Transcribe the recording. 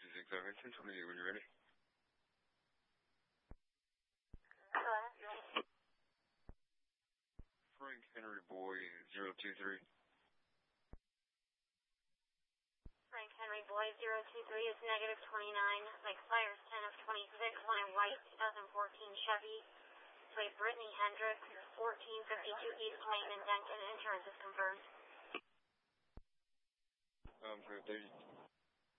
56 Irvington, 28 when you're ready. Hello? Frank Henry Boy 023. Frank Henry Boy 023 is negative 29. Expires 10 of 26 on a white 2014 Chevy. Plate Brittany Hendricks, 1452 East Lane in Denton. Insurance is confirmed. For 30.